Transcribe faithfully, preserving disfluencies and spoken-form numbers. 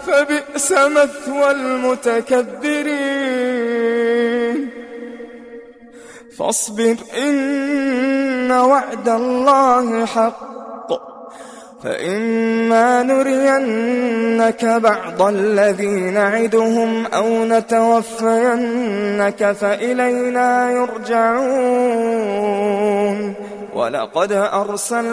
فبئس مثوى المتكبرين فاصبر إن وعد الله حق فإما نرينك بعض الذي نعدهم أو نتوفينك فإلينا يرجعون ولقد أرسلنا